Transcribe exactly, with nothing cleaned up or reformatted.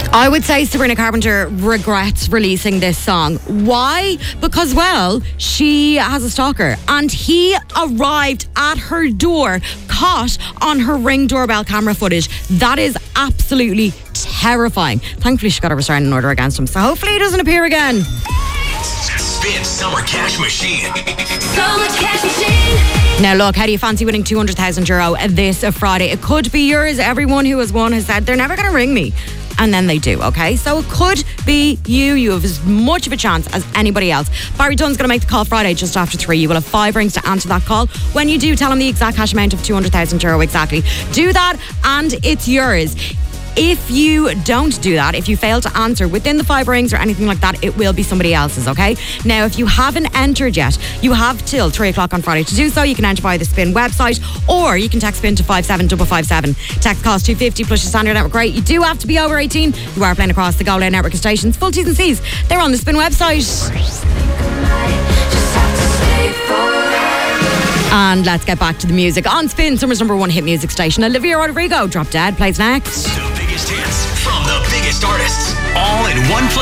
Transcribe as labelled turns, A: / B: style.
A: I would say Sabrina Carpenter regrets releasing this song. Why? Because, well, she has a stalker and he arrived at her door caught on her Ring doorbell camera footage. That is absolutely terrifying. Thankfully, she got a restraining order against him, so hopefully he doesn't appear again.
B: Spin Summer Cash Machine.
C: Summer Cash Machine.
A: Now look, how do you fancy winning two hundred thousand euro this Friday? It could be yours. Everyone who has won has said they're never going to ring me. And then they do, okay? So it could be you. You have as much of a chance as anybody else. Barry Dunn's going to make the call Friday just after three. You will have five rings to answer that call. When you do, tell him the exact cash amount of two hundred thousand euro exactly. Do that and it's yours. If you don't do that, if you fail to answer within the five rings or anything like that, it will be somebody else's, okay? Now, if you haven't entered yet, you have till three o'clock on Friday to do so. You can enter via the Spin website or you can text Spin to five seven five five seven. Text cost two fifty plus your standard network rate. You do have to be over eighteen. You are playing across the Go Loud network of stations. Full T's and C's, they're on the Spin website. And let's get back to the music. On Spin, Summer's number one hit music station. Olivia Rodrigo, Drop Dead, plays next.
B: The biggest hits from the biggest artists, all in one place.